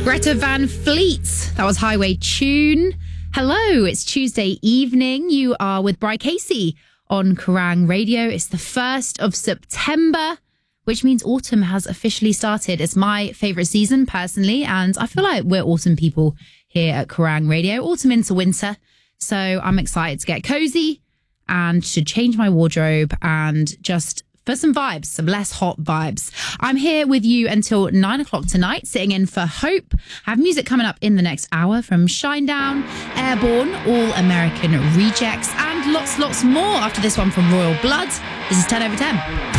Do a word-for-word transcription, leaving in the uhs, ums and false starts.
Greta Van Fleet. That was Highway Tune. Hello, it's Tuesday evening. You are with Bri Casey on Kerrang Radio. It's the first of September, which means autumn has officially started. It's my favourite season, personally, and I feel like we're autumn people here at Kerrang Radio. Autumn into winter. So I'm excited to get cozy and to change my wardrobe and just for some vibes, some less hot vibes. I'm here with you until nine o'clock tonight, sitting in for Hope. I have music coming up in the next hour from Shinedown, Airborne, All American Rejects, and lots, lots more after this one from Royal Blood. This is ten over ten.